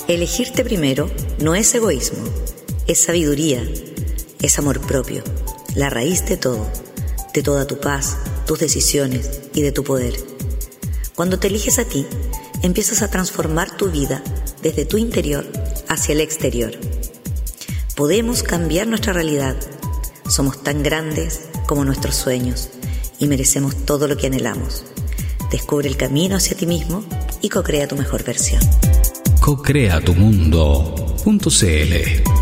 Elegirte primero no es egoísmo, es sabiduría, es amor propio, la raíz de todo, de toda tu paz, tus decisiones y de tu poder. Cuando te eliges a ti, empiezas a transformar tu vida desde tu interior hacia el exterior. Podemos cambiar nuestra realidad. Somos tan grandes como nuestros sueños y merecemos todo lo que anhelamos. Descubre el camino hacia ti mismo y co-crea tu mejor versión. Cocreatumundo.cl